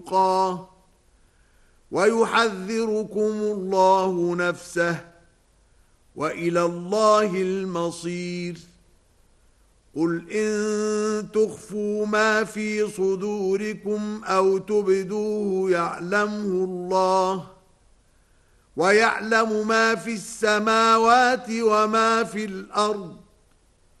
تقاه ويحذركم الله نفسه وإلى الله المصير قل إن تخفوا ما في صدوركم أو تبدوه يعلمه الله ويعلم ما في السماوات وما في الأرض